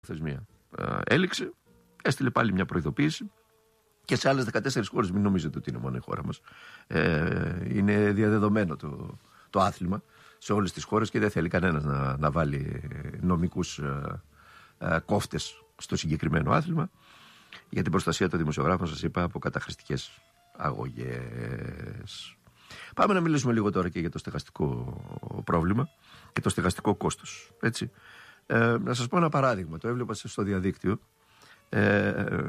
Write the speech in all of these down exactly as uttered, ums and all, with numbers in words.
θεσμία έληξε, έστειλε πάλι μια προειδοποίηση και σε άλλες δεκατέσσερις χώρες, μην νομίζετε ότι είναι μόνο η χώρα μας. Ε, είναι διαδεδομένο το, το άθλημα σε όλες τις χώρες και δεν θέλει κανένας να, να βάλει νομικούς ε, ε, κόφτες στο συγκεκριμένο άθλημα για την προστασία των δημοσιογράφων, σας είπα, από καταχρηστικές αγωγές. Πάμε να μιλήσουμε λίγο τώρα και για το στεγαστικό πρόβλημα και το στεγαστικό κόστος. Έτσι. Ε, να σας πω ένα παράδειγμα, το έβλεπα στο διαδίκτυο. Ε,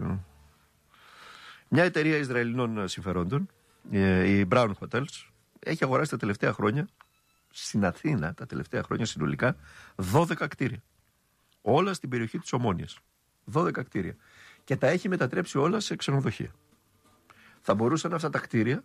μια εταιρεία Ισραηλινών συμφερόντων, η Brown Hotels, έχει αγοράσει τα τελευταία χρόνια στην Αθήνα, τα τελευταία χρόνια συνολικά, δώδεκα κτίρια. Όλα στην περιοχή της Ομόνοιας. δώδεκα κτίρια. Και τα έχει μετατρέψει όλα σε ξενοδοχεία. Θα μπορούσαν αυτά τα κτίρια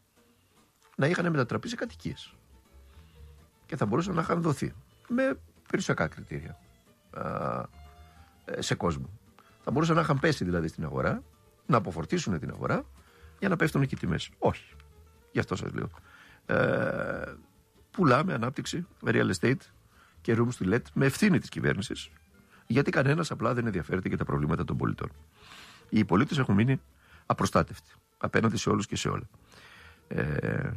να είχαν μετατραπεί σε κατοικίες. Και θα μπορούσαν να είχαν δοθεί με περιουσιακά κριτήρια α, σε κόσμο. Θα μπορούσαν να είχαν πέσει δηλαδή στην αγορά, να αποφορτίσουν την αγορά για να πέφτουν εκεί τιμές. Όχι. Γι' αυτό σας λέω. Ε, πουλάμε ανάπτυξη, real estate και rooms to let με ευθύνη της κυβέρνησης, γιατί κανένας απλά δεν ενδιαφέρεται για τα προβλήματα των πολιτών. Οι πολίτες έχουν μείνει απροστάτευτοι απέναντι σε όλους και σε όλα. Ε,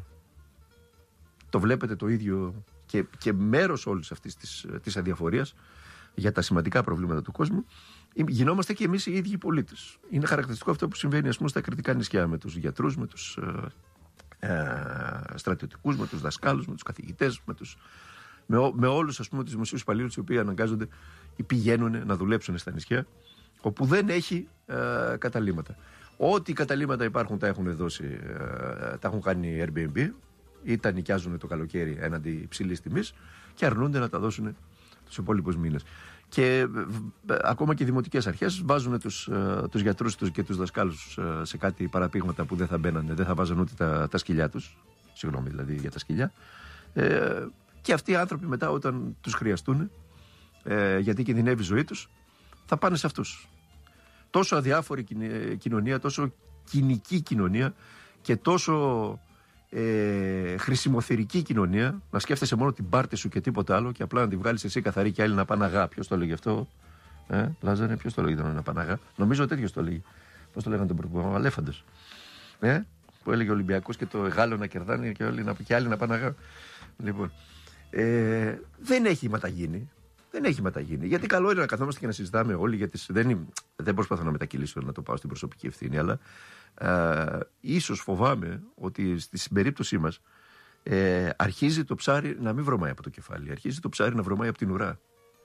το βλέπετε το ίδιο και, και μέρος όλης αυτής της, της αδιαφορίας για τα σημαντικά προβλήματα του κόσμου. Γινόμαστε και εμείς οι ίδιοι πολίτες. Είναι χαρακτηριστικό αυτό που συμβαίνει, ας πούμε, στα κριτικά νησιά με τους γιατρούς, με τους ε, ε, στρατιωτικούς, με τους δασκάλους, με τους καθηγητές, με, τους, με, με όλους, ας πούμε, τους δημοσίους υπαλλήλους οι οποίοι αναγκάζονται ή πηγαίνουν να δουλέψουν στα νησιά όπου δεν έχει ε, καταλύματα. Ό,τι καταλύματα υπάρχουν τα έχουν δώσει, ε, τα έχουν κάνει Airbnb ή τα νοικιάζουν το καλοκαίρι έναντι υψηλής τιμής και αρνούνται να τα δώσουν τους υπόλοιπους μήνες. Και ε, ε, ακόμα και οι δημοτικές αρχές βάζουν τους, ε, τους γιατρούς τους και τους δασκάλους ε, σε κάτι παραπήγματα που δεν θα μπαίνανε, δεν θα βάζαν ούτε τα, τα σκυλιά τους. Συγγνώμη δηλαδή για τα σκυλιά. Ε, και αυτοί οι άνθρωποι μετά όταν τους χρειαστούν, ε, γιατί κινδυνεύει η ζωή τους, θα πάνε σε αυτούς. Τόσο αδιάφορη κοινωνία, τόσο κοινική κοινωνία και τόσο ε, χρησιμοθερική κοινωνία, να σκέφτεσαι μόνο την πάρτη σου και τίποτα άλλο και απλά να τη βγάλεις εσύ καθαρή και άλλοι να πάνε αγά. Ποιος το έλεγε αυτό, ε, Λάζαρε, ποιος το έλεγε να πάνε αγά? Νομίζω τέτοιος το έλεγε. Πώς το λέγανε τον πρωθυπουργό, Αλέφαντος. Ε, που έλεγε Ολυμπιακός και το Γάλλο να κερδάνε και, όλοι να, και άλλοι να πάνε αγά. Λοιπόν, ε, δεν έχει ματαγίνει. Δεν έχει μεταγίνει. Γιατί καλό είναι να καθόμαστε και να συζητάμε όλοι. Γιατί δεν, είναι, δεν προσπαθώ να μετακυλήσω να το πάω στην προσωπική ευθύνη, αλλά ε, ίσως φοβάμαι ότι στη περίπτωσή μας ε, αρχίζει το ψάρι να μην βρωμάει από το κεφάλι. Αρχίζει το ψάρι να βρωμάει από την ουρά.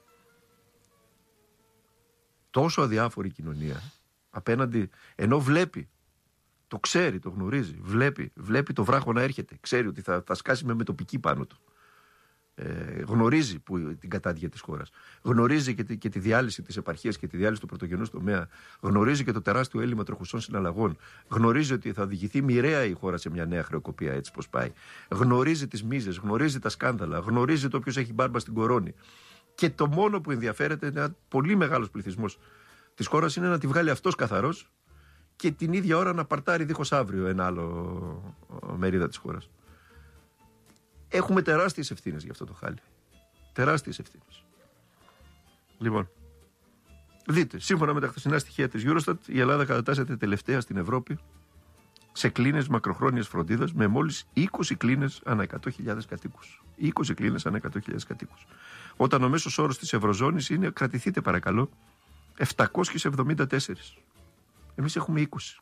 Τόσο αδιάφορη κοινωνία απέναντι, ενώ βλέπει, το ξέρει, το γνωρίζει, βλέπει, βλέπει το βράχο να έρχεται, ξέρει ότι θα, θα σκάσει με μετοπική πάνω του. Ε, γνωρίζει που, την κατάδια της χώρας. Γνωρίζει και τη, και τη διάλυση της επαρχίας και τη διάλυση του πρωτογενούς τομέα. Γνωρίζει και το τεράστιο έλλειμμα τροχουσών συναλλαγών. Γνωρίζει ότι θα οδηγηθεί μοιραία η χώρα σε μια νέα χρεοκοπία, έτσι πως πάει. Γνωρίζει τις μίζες, γνωρίζει τα σκάνδαλα, γνωρίζει το ποιος έχει μπάρμπα στην κορώνη. Και το μόνο που ενδιαφέρεται, ένα πολύ μεγάλος πληθυσμός της χώρας, είναι να τη βγάλει αυτός καθαρός και την ίδια ώρα να παρτάρει δίχως αύριο ένα άλλο μερίδα της χώρας. Έχουμε τεράστιες ευθύνες για αυτό το χάλι. Τεράστιες ευθύνες. Λοιπόν, δείτε, σύμφωνα με τα χθεσινά στοιχεία της Eurostat, η Ελλάδα κατατάσσεται τελευταία στην Ευρώπη σε κλίνες μακροχρόνιας φροντίδας, με μόλις είκοσι κλίνες ανά εκατό χιλιάδες κατοίκους. είκοσι κλίνες ανά εκατό χιλιάδες κατοίκους. Όταν ο μέσος όρος της Ευρωζώνης είναι, κρατηθείτε παρακαλώ, επτακόσιες εβδομήντα τέσσερα. Εμείς έχουμε είκοσι.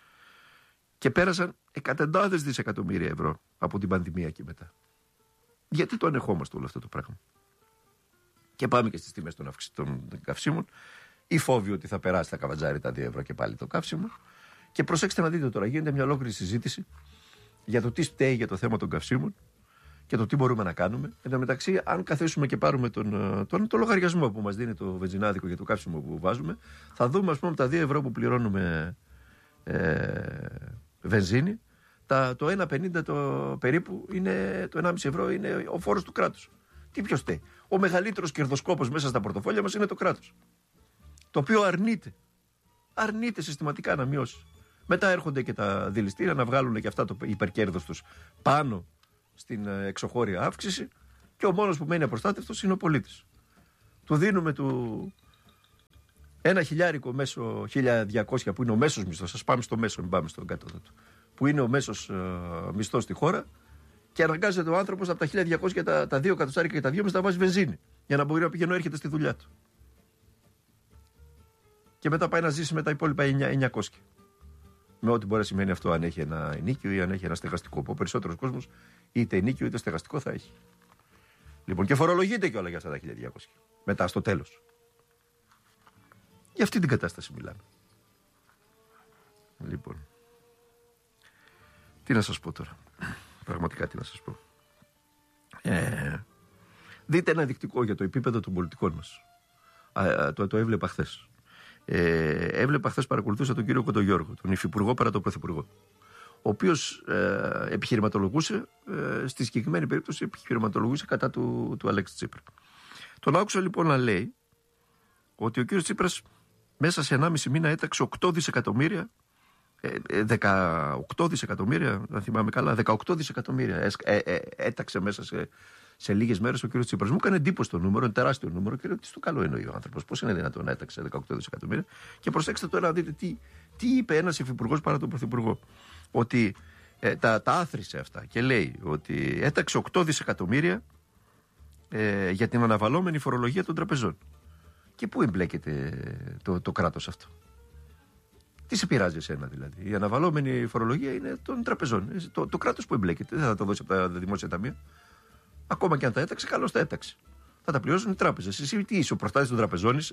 Και πέρασαν εκατοντάδες δισεκατομμύρια ευρώ από την πανδημία και μετά. Γιατί το ανεχόμαστε όλο αυτό το πράγμα? Και πάμε και στις τιμές των, αυξη... των καυσίμων. Ή φόβοι ότι θα περάσει, θα καβατζάρει τα δύο ευρώ και πάλι το καύσιμο. Και προσέξτε να δείτε τώρα, γίνεται μια ολόκληρη συζήτηση για το τι φταίει για το θέμα των καυσίμων και το τι μπορούμε να κάνουμε. Εν τω μεταξύ, αν καθίσουμε και πάρουμε τον, τον, τον λογαριασμό που μας δίνει το βενζινάδικο για το καύσιμο που βάζουμε, θα δούμε, ας πούμε, τα δύο ευρώ που πληρώνουμε ε, βενζίνη. Τα, το ένα πενήντα το περίπου είναι, το ενάμιση ευρώ είναι ο φόρος του κράτους. Τι ποιος φταίει? Ο μεγαλύτερος κερδοσκόπος μέσα στα πορτοφόλια μας είναι το κράτος. Το οποίο αρνείται. Αρνείται συστηματικά να μειώσει. Μετά έρχονται και τα δηληστήρια να βγάλουν και αυτά το υπερκέρδος τους πάνω στην εξωχώρια αύξηση και ο μόνος που μένει απροστάτευτος είναι ο πολίτης. Του δίνουμε του, Ένα χιλιάρικο μέσο, χίλια διακόσια που είναι ο μέσος μισθός, ας πάμε στο μέσο, μην πάμε στον κατώτατο, που είναι ο μέσος ε, μισθός στη χώρα, και αναγκάζεται ο άνθρωπος από τα χίλια διακόσια τα, τα δύο κατοστάρικα και τα δύο να βάζει βενζίνη για να μπορεί να πηγαίνει έρχεται στη δουλειά του. Και μετά πάει να ζήσει με τα υπόλοιπα εννιακόσια. Με ό,τι μπορεί να σημαίνει αυτό, αν έχει ένα ενίκιο ή αν έχει ένα στεγαστικό. Που ο περισσότερος κόσμος είτε ενίκιο είτε στεγαστικό θα έχει. Λοιπόν, και φορολογείται κιόλα για αυτά τα χίλια διακόσια. Μετά στο τέλος. Για αυτή την κατάσταση μιλάμε. Λοιπόν. Τι να σας πω τώρα. Πραγματικά τι να σας πω. Ε, δείτε ένα δεικτικό για το επίπεδο των πολιτικών μας. Α, το, το έβλεπα χθες. Ε, έβλεπα χθες, παρακολουθούσα τον κύριο Κοντογιώργο, τον υφυπουργό παρά τον πρωθυπουργό, ο οποίος ε, επιχειρηματολογούσε, ε, στη συγκεκριμένη περίπτωση επιχειρηματολογούσε κατά του, του Αλέξη Τσίπρα. Τον άκουσα λοιπόν να λέει ότι ο κύριος Τσίπρας μέσα σε ενάμιση μήνα έταξε οκτώ δισεκατομμύρια, ε, δεκαοκτώ δισεκατομμύρια, αν θυμάμαι καλά, δεκαοκτώ δισεκατομμύρια ε, ε, έταξε μέσα σε, σε λίγες μέρες ο κύριος Τσίπρας. Μου έκανε εντύπωση το νούμερο, είναι τεράστιο νούμερο και λέω τι στο καλό εννοεί ο άνθρωπος, πώς είναι δυνατόν να έταξε δεκαοκτώ δισεκατομμύρια. Και προσέξτε τώρα να δείτε τι, τι είπε ένας υφυπουργός παρά τον πρωθυπουργό. Ότι ε, τα, τα άθρισε αυτά και λέει ότι έταξε οκτώ δισεκατομμύρια ε, για την αναβαλώμενη φορολογία των τραπεζών. Και πού εμπλέκεται το, το κράτος αυτό? Τι σε πειράζει εσένα δηλαδή? Η αναβαλώμενη φορολογία είναι των τραπεζών. Το, το κράτος που εμπλέκεται, δεν θα τα δώσει από τα δημόσια ταμεία. Ακόμα και αν τα έταξε, καλώς τα έταξε. Θα τα πληρώσουν οι τράπεζες. Εσύ τι είσαι, ο προστάτης των τραπεζών είσαι?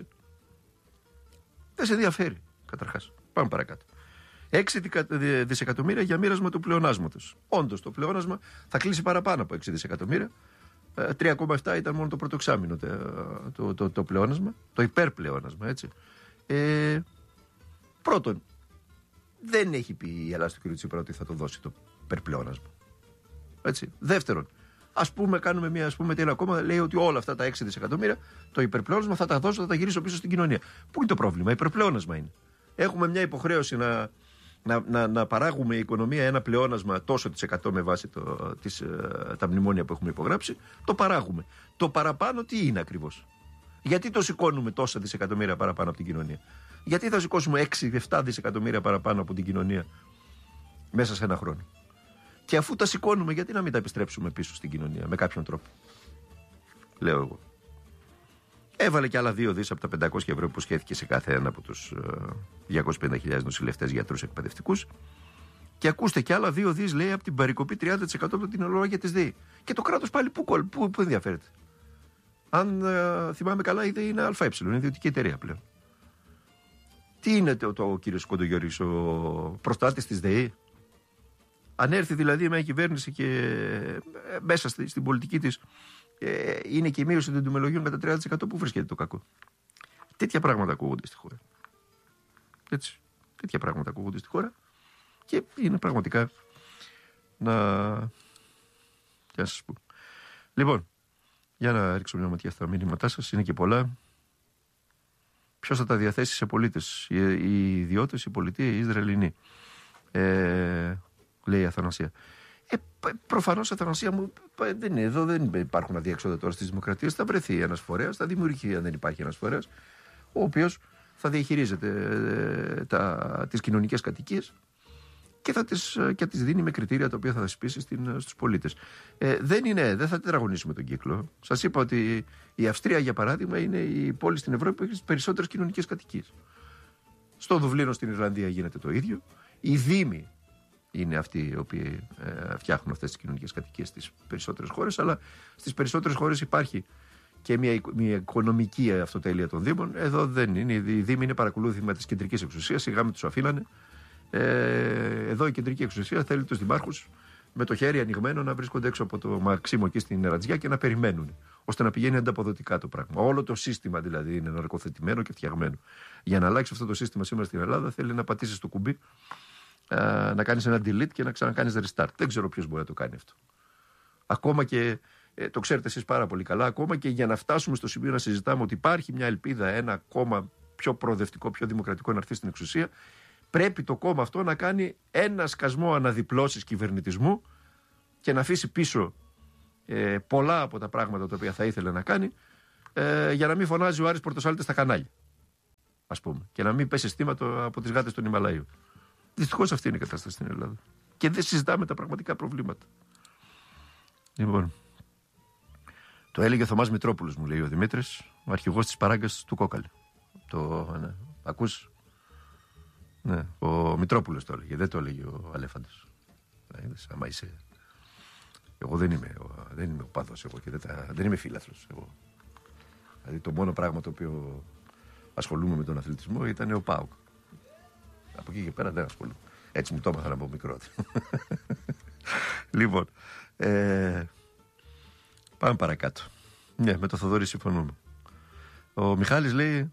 Δεν σε ενδιαφέρει, καταρχάς. Πάμε παρακάτω. έξι δισεκατομμύρια για μοίρασμα του πλεονάσματος. Όντως το πλεόνασμα θα κλείσει παραπάνω από έξι δισεκατομμύρια. τρία κόμμα επτά ήταν μόνο το πρώτο εξάμηνο το, το, το, το πλεόνασμα, το υπερπλεόνασμα, έτσι. Ε, πρώτον, δεν έχει πει η Ελλάδα του κ. Τσίπρα ότι θα το δώσει το υπερπλεόνασμα. Έτσι. Δεύτερον, ας πούμε, κάνουμε μια, ας πούμε, τι ένα κόμμα λέει ότι όλα αυτά τα έξι δισεκατομμύρια, το υπερπλεόνασμα θα τα δώσω, θα τα γυρίσω πίσω στην κοινωνία. Πού είναι το πρόβλημα? Υπερπλεόνασμα είναι. Έχουμε μια υποχρέωση να, να, να, να παράγουμε η οικονομία ένα πλεόνασμα τόσο της εκατό με βάση το, τις, τα μνημόνια που έχουμε υπογράψει. Το παράγουμε. Το παραπάνω τι είναι ακριβώς? Γιατί το σηκώνουμε τόσα δισεκατομμύρια παραπάνω από την κοινωνία? Γιατί θα σηκώσουμε έξι επτά δισεκατομμύρια παραπάνω από την κοινωνία μέσα σε ένα χρόνο? Και αφού τα σηκώνουμε, γιατί να μην τα επιστρέψουμε πίσω στην κοινωνία με κάποιον τρόπο? Λέω εγώ. Έβαλε και άλλα δύο δις από τα πεντακόσια ευρώ που σχέθηκε σε κάθε ένα από τους διακόσιες πενήντα χιλιάδες νοσηλευτές, γιατρούς, εκπαιδευτικούς. Και ακούστε και άλλα δύο δις, λέει, από την περικοπή τριάντα τοις εκατό από την ορολογία της ΔΕΗ. Και το κράτος πάλι πού, πού, πού ενδιαφέρεται? Αν ε, θυμάμαι καλά, η ΔΕΗ είναι ΑΕ, είναι ιδιωτική εταιρεία πλέον. Τι είναι το, το ο κύριος Κοντογιώργης, ο προστάτης της ΔΕΗ? Αν έρθει δηλαδή μια κυβέρνηση και ε, μέσα στη, στην πολιτική της ε, είναι και η μείωση των τιμολογίων κατά τριάντα τοις εκατό, που βρίσκεται το κακό? Τέτοια πράγματα ακούγονται στη χώρα. Έτσι. Τέτοια πράγματα ακούγονται στη χώρα και είναι πραγματικά να... Τι να σας πω. Λοιπόν, για να ρίξω μια ματιά στα μήνυματά σας, είναι και πολλά. Ποιος θα τα διαθέσει σε πολίτες? Οι, οι ιδιώτες, η πολιτεία, οι Ισραηλινοί. Ε, λέει η Αθανασία. Ε, προφανώς, Αθανασία μου, δεν είναι, εδώ δεν υπάρχουν αδιέξοδα τώρα στις δημοκρατίες. Θα βρεθεί ένας φορέας, θα δημιουργηθεί, αν δεν υπάρχει ένας φορέας, ο οποίος θα διαχειρίζεται ε, τα, τις κοινωνικές κατοικίες και θα τις, και τις δίνει με κριτήρια τα οποία θα θεσπίσει στους πολίτες. Ε, δεν είναι, δεν θα τετραγωνίσουμε τον κύκλο. Σας είπα ότι η Αυστρία, για παράδειγμα, είναι η πόλη στην Ευρώπη που έχει τις περισσότερες κοινωνικές κατοικίες. Στο Δουβλίνο, στην Ιρλανδία, γίνεται το ίδιο. Οι δήμοι είναι αυτοί οι οποίοι ε, φτιάχνουν αυτές τις κοινωνικές κατοικίες στις περισσότερες χώρες, αλλά στις περισσότερες χώρες υπάρχει και μια, μια οικονομική αυτοτέλεια των δήμων. Εδώ δεν είναι. Οι δήμοι είναι παρακολούθημα της κεντρικής εξουσίας, σιγά με τους αφήνανε. Ε, εδώ η κεντρική εξουσία θέλει τους δημάρχους με το χέρι ανοιγμένο να βρίσκονται έξω από το Μαξίμο εκεί στην Ερατζιά και να περιμένουν, ώστε να πηγαίνει ανταποδοτικά το πράγμα. Όλο το σύστημα δηλαδή είναι ναρκοθετημένο και φτιαγμένο. Για να αλλάξει αυτό το σύστημα σήμερα στην Ελλάδα, θέλει να πατήσεις το κουμπί, α, να κάνεις ένα delete και να ξανακάνεις restart. Δεν ξέρω ποιος μπορεί να το κάνει αυτό. Ακόμα και, ε, το ξέρετε εσείς πάρα πολύ καλά, ακόμα και για να φτάσουμε στο σημείο να συζητάμε ότι υπάρχει μια ελπίδα, ένα κόμμα πιο προοδευτικό, πιο δημοκρατικό να έρθει στην εξουσία, πρέπει το κόμμα αυτό να κάνει ένα σκασμό αναδιπλώσεις κυβερνητισμού και να αφήσει πίσω ε, πολλά από τα πράγματα τα οποία θα ήθελε να κάνει, ε, για να μην φωνάζει ο Άρης Πορτοσάλτες στα κανάλια. ας πούμε, και να μην πέσει θύμα από τις γάτες των Ιμαλαίων. Δυστυχώς αυτή είναι η κατάσταση στην Ελλάδα. Και δεν συζητάμε τα πραγματικά προβλήματα. Λοιπόν, το έλεγε ο Θωμάς Μητρόπουλος, μου λέει ο Δημήτρης, ο αρχηγός της παράγκας του Κόκαλη. Το, ναι, ακούς? Ναι, ο Μητρόπουλος το έλεγε, δεν το έλεγε ο Αλέφαντος. Είδες, άμα είσαι... Εγώ δεν είμαι, δεν είμαι ο παδός, εγώ και δεν, τα, δεν είμαι φίλαθλος. Εγώ. Δηλαδή το μόνο πράγμα το οποίο ασχολούμαι με τον αθλητισμό ήταν ο ΠΑΟΚ. Από εκεί και πέρα δεν ασχολούμαι. Έτσι μου το έμαθα από μικρό. Λοιπόν, ε, πάμε παρακάτω. Ναι, με το Θοδωρή συμφωνούμε. Ο Μιχάλης λέει,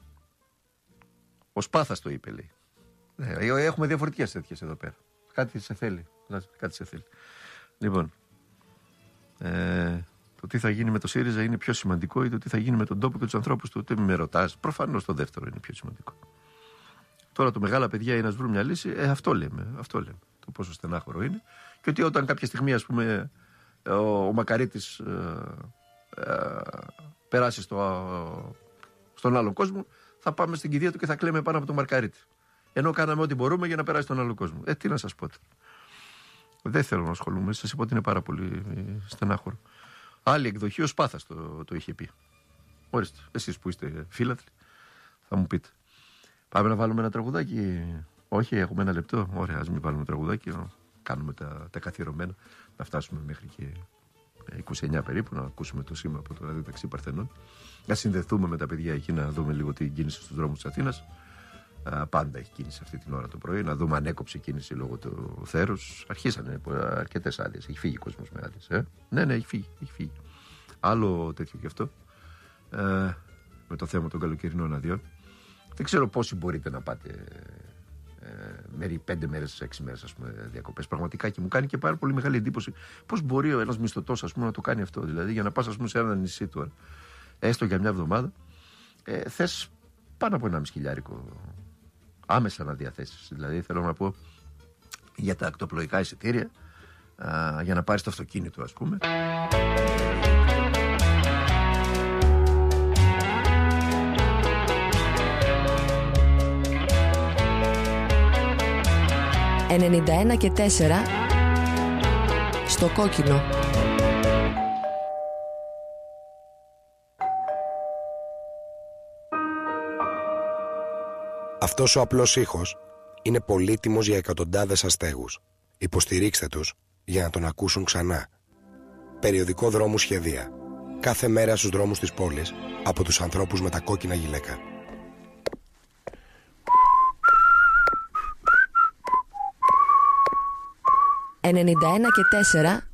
ο Σπάθας το είπε, λέει. Ναι, έχουμε διαφορετικές τέτοιες εδώ πέρα. Κάτι σε θέλει. Κάτι σε θέλει. Λοιπόν, ε, το τι θα γίνει με το ΣΥΡΙΖΑ είναι πιο σημαντικό ή το τι θα γίνει με τον τόπο και τους ανθρώπους του. Ούτε με ρωτάς. Προφανώς το δεύτερο είναι πιο σημαντικό. Τώρα το μεγάλα παιδιά είναι να βρουν μια λύση. Ε, αυτό λέμε. Αυτό λέμε. Το πόσο στενάχωρο είναι. Και ότι όταν κάποια στιγμή, ας πούμε, ο, ο Μακαρίτης ε, ε, περάσει στο, ε, στον άλλον κόσμο, θα πάμε στην κηδεία του και θα κλαίμε πάνω από τον Μαρκαρίτη. Ενώ κάναμε ό,τι μπορούμε για να περάσει στον άλλο κόσμο. Ε, τι να σας πω. Δεν θέλω να ασχολούμαι. Σας είπα ότι είναι πάρα πολύ στενάχωρο. Άλλη εκδοχή, ο Σπάθας το, το είχε πει. Ορίστε, εσείς που είστε φίλαθλοι, θα μου πείτε. Πάμε να βάλουμε ένα τραγουδάκι. Όχι, έχουμε ένα λεπτό. Ωραία, ας μην βάλουμε τραγουδάκι. Κάνουμε τα, τα καθιερωμένα. Να φτάσουμε μέχρι και είκοσι εννιά περίπου, να ακούσουμε το σήμα από το ραδιοταξί Παρθενών. Να συνδεθούμε με τα παιδιά εκεί, να δούμε λίγο την κίνηση στους δρόμους της Αθήνας. Α, πάντα έχει κίνηση αυτή την ώρα το πρωί. Να δούμε αν έκοψε κίνηση λόγω του θέρους. Αρχίσανε αρκετές άδειες. Έχει φύγει ο κόσμος με άδειες. Ε? Ναι, ναι, έχει φύγει, έχει φύγει. Άλλο τέτοιο κι αυτό. Ε, με το θέμα των καλοκαιρινών αδειών. Δεν ξέρω πόσοι μπορείτε να πάτε ε, μέρη πέντε μέρες, έξι μέρες ας πούμε, διακοπές. Πραγματικά και μου κάνει και πάρα πολύ μεγάλη εντύπωση πώς μπορεί ένας μισθωτός ας πούμε, να το κάνει αυτό. Δηλαδή για να πας ας πούμε, σε ένα νησί τώρα, έστω για μια εβδομάδα, ε, θες πάνω από ένα μισό χιλιάρικο άμεσα να διαθέσεις. Δηλαδή θέλω να πω για τα ακτοπλοϊκά εισιτήρια, α, για να πάρεις το αυτοκίνητο ας πούμε. ενενήντα ένα και τέσσερα στο κόκκινο. Αυτός ο απλός ήχος είναι πολύτιμος για εκατοντάδες αστέγους. Υποστηρίξτε τους για να τον ακούσουν ξανά. Περιοδικό Δρόμου Σχεδία. Κάθε μέρα στους δρόμους της πόλης από τους ανθρώπους με τα κόκκινα γυλαίκα. ενενήντα ένα και τέσσερα